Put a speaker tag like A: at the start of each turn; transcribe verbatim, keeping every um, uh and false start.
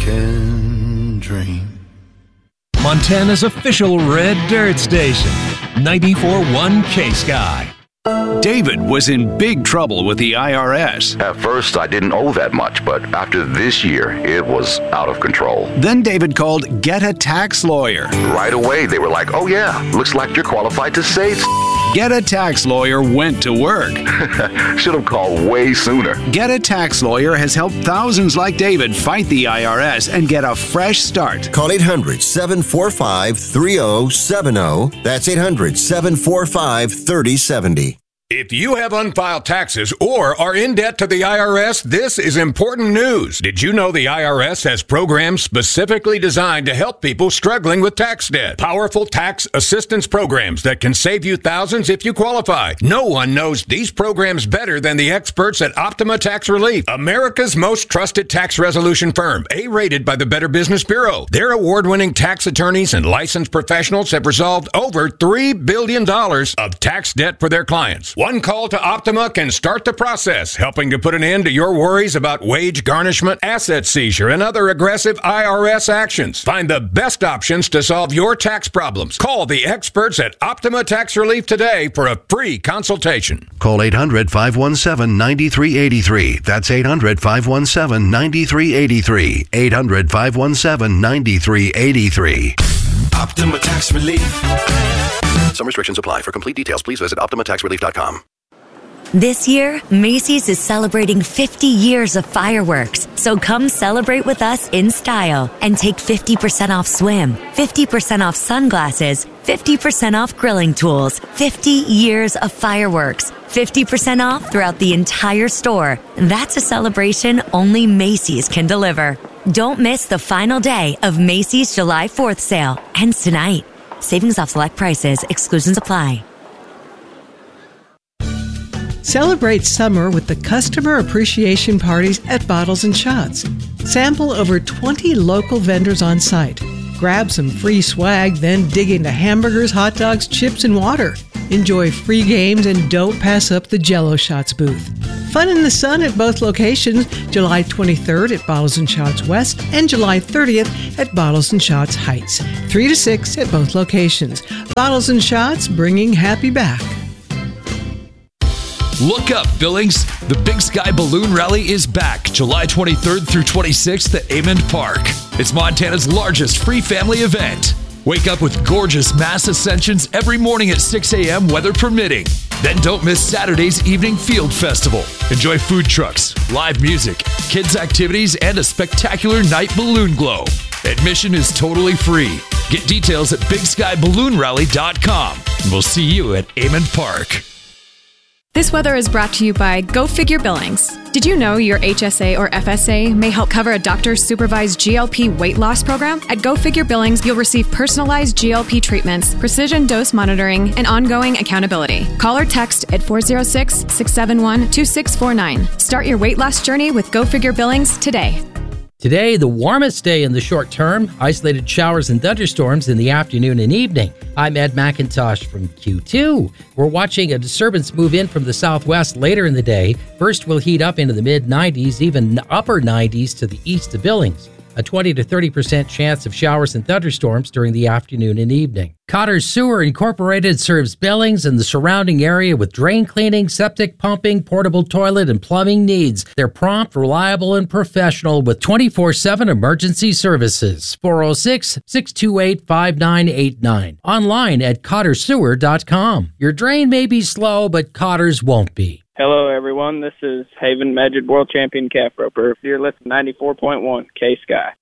A: can dream.
B: Montana's official red dirt station, ninety-four point one K-Sky.
C: David was in big trouble with the I R S.
D: At first, I didn't owe that much, but after this year, it was out of control.
C: Then David called Get a Tax Lawyer.
D: Right away, they were like, oh yeah, looks like you're qualified to say it.
C: Get a Tax Lawyer went to work.
D: Should have called way sooner.
C: Get a Tax Lawyer has helped thousands like David fight the I R S and get a fresh start.
E: Call eight hundred, seven four five, three oh seven oh. That's eight hundred, seven four five, three oh seven oh.
F: If you have unfiled taxes or are in debt to the I R S, this is important news. Did you know the I R S has programs specifically designed to help people struggling with tax debt? Powerful tax assistance programs that can save you thousands if you qualify. No one knows these programs better than the experts at Optima Tax Relief, America's most trusted tax resolution firm, A-rated by the Better Business Bureau. Their award-winning tax attorneys and licensed professionals have resolved over three billion dollars of tax debt for their clients. One call to Optima can start the process, helping to put an end to your worries about wage garnishment, asset seizure, and other aggressive I R S actions. Find the best options to solve your tax problems. Call the experts at Optima Tax Relief today for a free consultation.
G: Call eight hundred, five one seven, nine three eight three. That's eight hundred, five one seven, nine three eight three. eight hundred, five one seven, nine three eight three.
H: Optima Tax Relief.
G: Some restrictions apply. For complete details, please visit optima tax relief dot com.
I: This year, Macy's is celebrating fifty years of fireworks. So come celebrate with us in style and take fifty percent off swim, fifty percent off sunglasses, fifty percent off grilling tools, fifty years of fireworks, fifty percent off throughout the entire store. That's a celebration only Macy's can deliver. Don't miss the final day of Macy's July fourth sale. Ends tonight. Savings off select prices. Exclusions apply.
J: Celebrate summer with the customer appreciation parties at Bottles and Shots. Sample over twenty local vendors on site. Grab some free swag, then dig into hamburgers, hot dogs, chips, and water. Enjoy free games and don't pass up the Jell-O Shots booth. Fun in the sun at both locations, July twenty-third at Bottles and Shots West and July thirtieth at Bottles and Shots Heights. three to six at both locations. Bottles and Shots, bringing happy back.
K: Look up, Billings. The Big Sky Balloon Rally is back July twenty-third through twenty-sixth at Amond Park. It's Montana's largest free family event. Wake up with gorgeous mass ascensions every morning at six a.m. weather permitting. Then don't miss Saturday's evening field festival. Enjoy food trucks, live music, kids' activities, and a spectacular night balloon glow. Admission is totally free. Get details at big sky balloon rally dot com. And we'll see you at Amond Park.
L: This weather is brought to you by Go Figure Billings. Did you know your H S A or F S A may help cover a doctor's supervised G L P weight loss program? At Go Figure Billings, you'll receive personalized G L P treatments, precision dose monitoring, and ongoing accountability. Call or text at four oh six, six seven one, two six four nine. Start your weight loss journey with Go Figure Billings today.
M: Today, the warmest day in the short term, isolated showers and thunderstorms in the afternoon and evening. I'm Ed McIntosh from Q two. We're watching a disturbance move in from the southwest later in the day. First, we'll heat up into the mid nineties, even upper nineties to the east of Billings. A twenty to thirty percent chance of showers and thunderstorms during the afternoon and evening. Cotter Sewer Incorporated serves Billings and the surrounding area with drain cleaning, septic pumping, portable toilet, and plumbing needs. They're prompt, reliable, and professional with twenty-four seven emergency services. four oh six, six two eight, five nine eight nine. Online at cotter sewer dot com. Your drain may be slow, but Cotter's won't be.
N: Hello, everyone. This is Haven Majid World Champion Calf Roper. You're listening to ninety-four point one K-Sky.